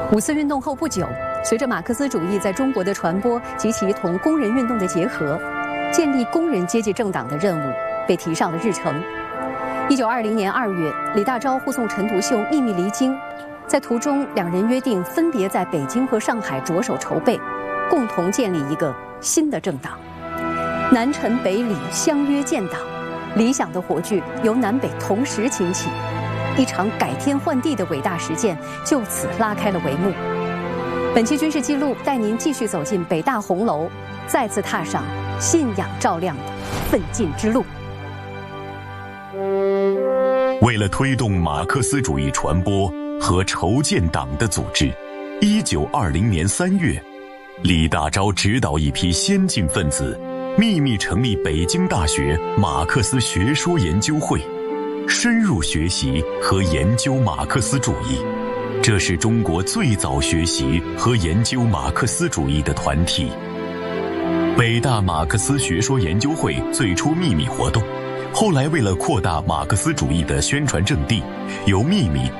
五四运动后不久，随着马克思主义在中国的传播及其同工人运动的结合，建立工人阶级政党的任务被提上了日程。1920年2月，李大钊护送陈独秀秘密离京，在途中两人约定分别在北京和上海着手筹备，共同建立一个新的政党。南陈北李相约建党，理想的火炬由南北同时倾起，一场改天换地的伟大实践就此拉开了帷幕。本期军事记录带您继续走进北大红楼，再次踏上信仰照亮的奋进之路。 为了推动马克思主义传播和筹建党的组织，1920年3月，李大钊指导一批先进分子秘密成立北京大学马克思学说研究会，深入学习和研究马克思主义。这是中国最早学习和研究马克思主义的团体。北大马克思学说研究会最初秘密活动，后来为了扩大马克思主义的宣传阵地，由秘密